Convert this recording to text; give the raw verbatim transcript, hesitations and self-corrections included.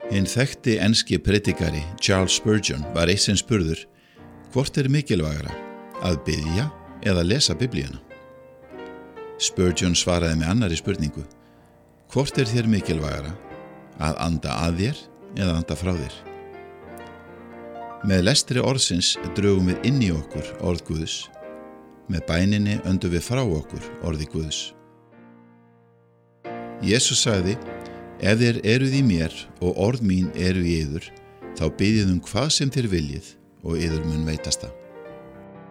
Hinn þekkti enski predikari Charles Spurgeon var eitt sinn spurður: hvort er mikilvægara, að biðja eða lesa Biblíuna? Spurgeon svaraði með annarri spurningu: hvort er þér mikilvægara, að anda að þér eða anda frá þér? Með lestri orðsins drögum við inn í okkur orð Guðs. Með bæninni öndum við frá okkur orði Guðs. Jesús sagði: ef þér eruð í mér og orð mín eru í yður, þá biðið um hvað sem þér viljið og yður mun veitast það.